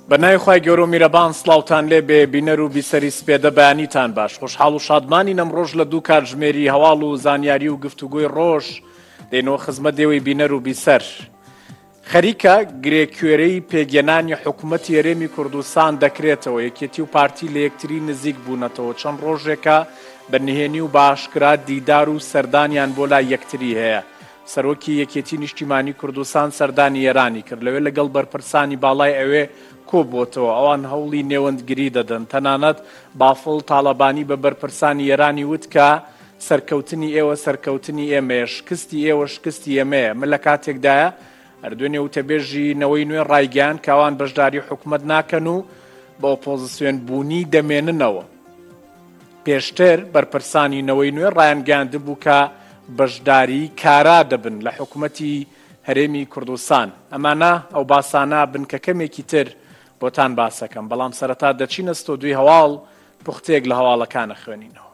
بەنای خوای گەورە و میرەبان سڵاوتان لێ بێ بینەر و بیسەری سپێدە بەیانیتان باش. خۆشحاڵ و شادمانی نەمڕۆژ لە دوو کاتژمێری هەواڵ و زانیاری و گفتوگۆی ڕۆژ دێنەوە خزمەت دێوەی بینەر و بیسەر. خەریکە گرێکوێرەی پێگەێنانی حکوومەتی هەرێمی کوردستان دەکرێتەوە. یەکێتی و پارتی لە یەکتری نزیک بوونەتەوە. چەند ڕۆژێکە بەنهێنی و باشکرا دیدار و سەردانیان بۆ لای یەکتری هەیە. سەرۆکی یەکێتی نیشتیمانی کوردستان سەردانی ئێرانی کرد. لەوێ لەگەڵ بەرپرسانی باڵای ئەوێ کۆبووەتەوە. ئەوان هەوڵی نێوەندگری دەدەن. تەنانەت بافڵ تاڵەبانی بە بەرپرسانی ئێرانی وت کە سەرکەوتنی ئێوە سەرکەوتنی ئێمەیە، شکستی ئێوە شکستی ئێمەیە. من لە کاتێکدایە هەردوێنێ وتەبێژی نەوەی ڕایگەیان کە ئەوان بەشداری حکوومەت ناکەن و بە ئۆپۆزیسیۆن بوونی دەمێننەوە. پێشتر بەرپرسانی نەوەی نوێ ڕایانگەاند بوو کە بەشداری کارا دەبن لە حکوومەتی هەرێمی کوردستان. ئەمانە ئەو باسانە بنکە کەمێکی تر بۆتان باسەکەم، بەڵام سەرەتا دەچینە ستۆدیۆی هەواڵ پوختەیەک لە هەواڵەکانە خوێنینەوە.